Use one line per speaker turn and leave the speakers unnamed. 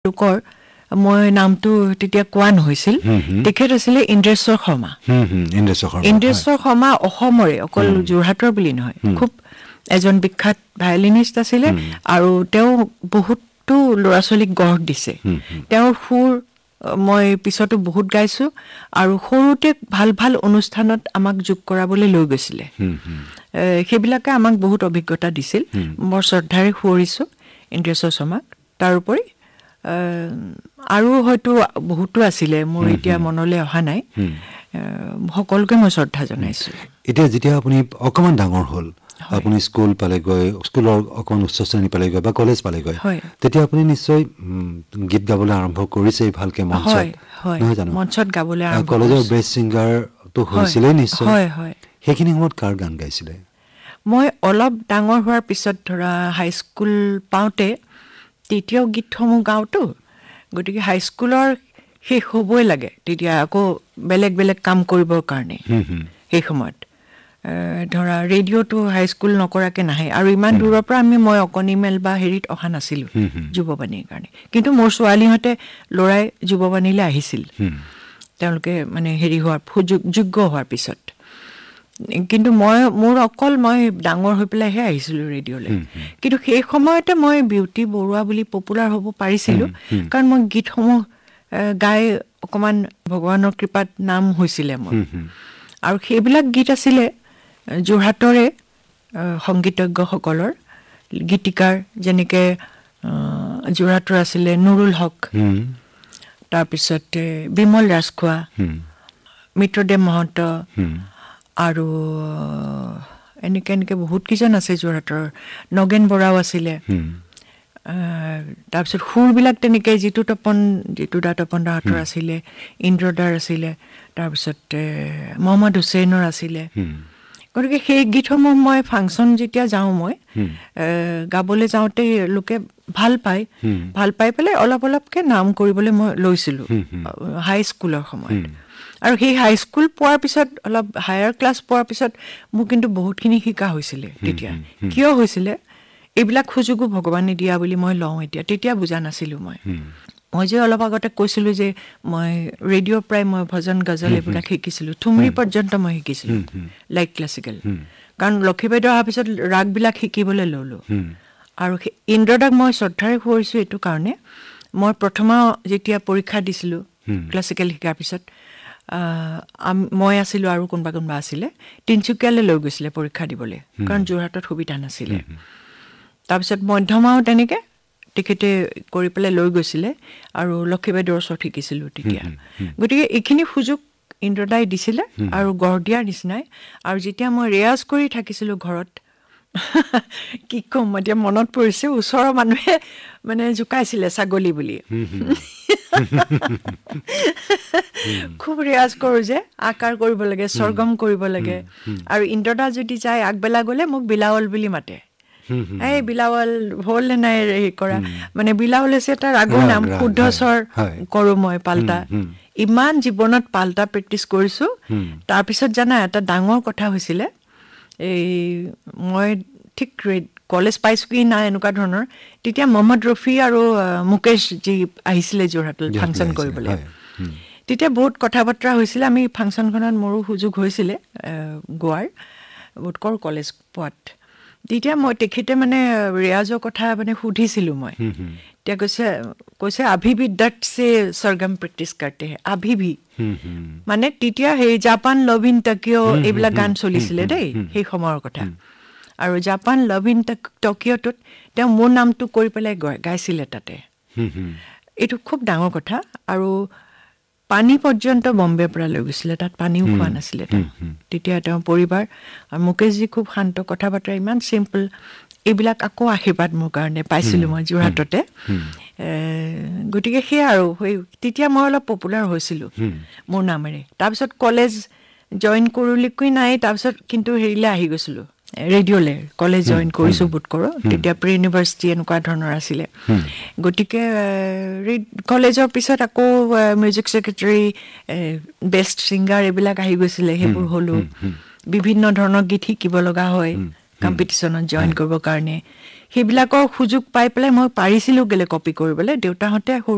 লোকৰ মই নামটো তেতিয়া কোৱা নহৈছিল তেখেত আছিলে ইন্দ্ৰেশ্বৰ শৰ্মা ইন্দ্ৰেশ্বৰ শৰ্মা অসমৰে অকল যোৰহাটৰ বুলি নহয় খুব এজন বিখ্যাত ভায়লিনিষ্ট আছিলে আৰু তেওঁ বহুতো ল'ৰা ছোৱালীক গঢ় দিছে তেওঁৰ সুৰ মই পিছতো বহুত গাইছো আৰু সৰুতে ভাল ভাল অনুষ্ঠানত আমাক যোগ কৰাবলৈ লৈ গৈছিলে সেইবিলাকে আমাক বহুত অভিজ্ঞতা দিছিল মোৰ শ্ৰদ্ধাৰে সুৰিছো ইন্দ্ৰেশ্বৰ শৰ্মাক তাৰ উপৰি আৰু হয়তো বহুতো আছিলে মোৰ এতিয়া মনলৈ অহা নাই সকলোকে মই শ্ৰদ্ধা জনাইছো
এতিয়া যেতিয়া আপুনি অকমান ডাঙৰ হ'ল আপুনি স্কুল পালেগৈ স্কুলৰ অকমান উচ্চ শ্ৰেণী পালেগৈ বা কলেজ পালেগৈ তেতিয়া আপুনি নিশ্চয় গীত গাবলৈ আৰম্ভ কৰিছে ভালকে মঞ্চত
নহয় জানো মঞ্চত গাবলৈ আৰম্ভ
কলেজৰ বেষ্ট সিংগাৰ তো হৈছিলে নিশ্চয় হয় সেইখিনি সময়ত কাৰ গান গাইছিলে
মই অলপ ডাঙৰ হোৱাৰ পিছত ধৰা হাই স্কুল পাওঁতে তৃতীয় গীতসমূহ গাওঁতো গতিকে হাই স্কুলৰ শেষ হ'বই লাগে তেতিয়া আকৌ বেলেগ বেলেগ কাম কৰিবৰ কাৰণে সেই সময়ত ধৰা ৰেডিঅ'টো হাই স্কুল নকৰাকে নাহে আৰু ইমান দূৰৰ পৰা মই অকনিমেল বা হেৰিত অহা নাছিলো যুৱবাণীৰ কাৰণে কিন্তু মোৰ ছোৱালীহঁতে ল'ৰাই যুৱবাণীলৈ আহিছিল তেওঁলোকে মানে হেৰি হোৱাৰ যোগ্য হোৱাৰ পিছত কিন্তু মই ডাঙৰ হৈ পেলাইহে আহিছিলো ৰেডিঅ'লৈ কিন্তু সেই সময়তে মই বিউটি বৰুৱা বুলি পপুলাৰ হ'ব পাৰিছিলো কাৰণ মই গীতসমূহ গাই অকমান ভগৱানৰ কৃপাত নাম হৈছিলে মোৰ আৰু সেইবিলাক গীত আছিলে যোৰহাটৰে সংগীতজ্ঞসকলৰ গীতিকাৰ যেনেকে যোৰহাটৰ আছিলে নুৰুল হক তাৰপিছত বিমল ৰাজখোৱা মিত্ৰদেৱ মহন্ত আৰু এনেকে বহুত কেইজন আছে যোৰহাটৰ নগেন বৰাও আছিলে তাৰপিছত সুৰবিলাক তেনেকে জিতু দা তপন দাহঁতৰ আছিলে ইন্দ্ৰদাৰ আছিলে তাৰপিছত মহম্মদ হুছেইনৰ আছিলে গতিকে সেই গীতসমূহ মই ফাংচন যেতিয়া যাওঁ মই গাবলৈ যাওঁতে লোকে ভাল পাই পেলাই অলপকে নাম কৰিবলৈ মই লৈছিলো হাই স্কুলৰ সময়ত আৰু সেই হাই স্কুল পোৱাৰ পিছত অলপ হায়াৰ ক্লাছ পোৱাৰ পিছত মোক কিন্তু বহুতখিনি শিকা হৈছিলে তেতিয়া কিয় হৈছিলে এইবিলাক সুযোগো ভগৱানে দিয়া বুলি মই লওঁ এতিয়া তেতিয়া বুজা নাছিলো মই যে অলপ আগতে কৈছিলো যে মই ৰেডিঅ'ৰ পৰাই মই ভজন গজল এইবিলাক শিকিছিলো থুমৰি পৰ্যন্ত মই শিকিছিলো লাইট ক্লাছিকেল কাৰণ লক্ষীবাইদেউ অহাৰ পিছত ৰাগবিলাক শিকিবলৈ ললো আৰু ইন্দ্ৰদাক মই শ্ৰদ্ধাৰে কৰিছো এইটো কাৰণে মই প্ৰথমা যেতিয়া পৰীক্ষা দিছিলো ক্লাছিকেল শিকাৰ পিছত মই আছিলো আৰু কোনোবা আছিলে তিনচুকীয়ালৈ লৈ গৈছিলে পৰীক্ষা দিবলৈ কাৰণ যোৰহাটত সুবিধা নাছিলে তাৰপিছত মধ্যমাও তেনেকে তেখেতে কৰি পেলাই লৈ গৈছিলে আৰু লক্ষীবাইদেউৰ ওচৰত শিকিছিলো তেতিয়া গতিকে এইখিনি সুযোগ ইন্দ্ৰদাই দিছিলে আৰু গঢ় দিয়াৰ নিচিনাই আৰু যেতিয়া মই ৰেয়াজ কৰি থাকিছিলো ঘৰত কি কম এতিয়া মনত পৰিছে ওচৰৰ মানুহে মানে জুকাইছিলে ছাগলী বুলি খুব ৰেয়াজ কৰো যে আকাৰ কৰিব লাগে স্বৰগম কৰিব লাগে আৰু ইন্দ্ৰদা যদি যায় আগবেলা গলে মোক বিলাৱল বুলি মাতে এই বিলাৱল হ'ল নে নাই কৰা মানে বিলাৱল হৈছে তাৰ আগৰ নাম শুদ্ধ স্বৰ কৰো মই পাল্টা ইমান জীৱনত পাল্টা প্ৰেক্টিচ কৰিছো তাৰপিছত জানা এটা ডাঙৰ কথা হৈছিলে এই মই ঠিক কলেজ পাইছো কি নাই এনেকুৱা ধৰণৰ তেতিয়া মহম্মদ ৰফি আৰু মুকেশ জি আহিছিলে যোৰহাটত ফাংচন কৰিবলৈ তেতিয়া বহুত কথা বতৰা হৈছিলে আমি ফাংচনখনত মোৰো সুযোগ হৈছিলে গোৱাৰ উৎকৰ কলেজ পোৱাত তেতিয়া মই তেখেতে মানে ৰিয়াজৰ কথা মানে সুধিছিলো মই তেতিয়া কৈছে আভি বিদ্যাত সে সৰগম প্ৰেক্টিচ কৰতে হে আভি ভি মানে তেতিয়া সেই জাপান লভ ইন টকিঅ' এইবিলাক গান চলিছিলে দেই সেই সময়ৰ কথা আৰু জাপান লভ ইন টকিঅ'টোত তেওঁ মোৰ নামটো কৰি পেলাই গাইছিলে তাতে এইটো খুব ডাঙৰ কথা আৰু পানী পৰ্যন্ত বম্বেৰ পৰা লৈ গৈছিলে তাত পানীও খোৱা নাছিলে তেতিয়া তেওঁৰ পৰিবাৰ আৰু মুকেশজী খুব শান্ত কথা বতৰা ইমান চিম্পল এইবিলাক আকৌ আশীৰ্বাদ মোৰ কাৰণে পাইছিলো মই যোৰহাটতে গতিকে সেয়া আৰু তেতিয়া মই অলপ পপুলাৰ হৈছিলো মোৰ নামেৰে তাৰপিছত কলেজ জইন কৰিলেকৈ নাই তাৰপিছত কিন্তু হেৰিলে আহি গৈছিলো ৰেডিঅ'লে কলেজ জইন কৰিছো বুট কৰো তেতিয়া প্ৰি ইউনিভাৰ্চিটি এনেকুৱা ধৰণৰ আছিলে গতিকে কলেজৰ পিছত আকৌ মিউজিক সেক্ৰেটাৰী বেষ্ট সিংগাৰ এইবিলাক আহি গৈছিলে সেইবোৰ হলো বিভিন্ন ধৰণৰ গীত শিকিব লগা হয় কম্পিটিশনত জইন কৰিবৰ কাৰণে সেইবিলাকৰ সুযোগ পাই পেলাই মই পাৰিছিলো গেলে কপি কৰিবলৈ দেউতাহঁতে